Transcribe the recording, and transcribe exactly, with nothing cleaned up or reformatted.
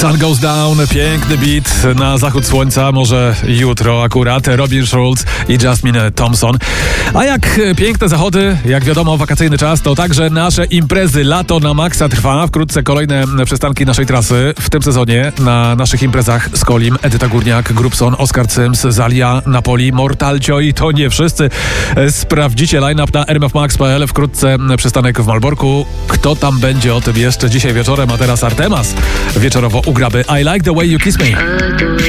Sun Goes Down, piękny beat na zachód słońca, może jutro akurat, Robin Schulz i Jasmine Thompson. A jak piękne zachody, jak wiadomo, wakacyjny czas, to także nasze imprezy. Lato na maksa trwa, wkrótce kolejne przystanki naszej trasy. W tym sezonie na naszych imprezach Skolim, Edyta Górniak, Grubson, Oskar Cyms, Zalia, Napoli, Mortalcio i to nie wszyscy. Sprawdzicie line-up na r m f max kropka p l. Wkrótce przystanek w Malborku. Kto tam będzie, o tym jeszcze dzisiaj wieczorem, a teraz Artemas. Wieczorowo u Graby I Like The Way You Kiss Me.